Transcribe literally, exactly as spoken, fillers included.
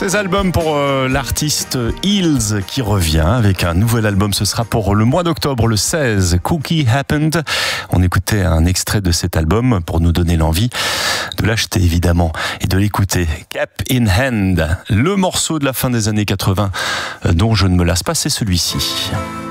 Ces albums pour euh, l'artiste Hills qui revient avec un nouvel album. Ce sera pour le mois d'octobre, le seize. Cookie Happened. On écoutait un extrait de cet album pour nous donner l'envie de l'acheter évidemment et de l'écouter. Cap in Hand, le morceau de la fin des années quatre-vingts dont je ne me lasse pas, c'est celui-ci.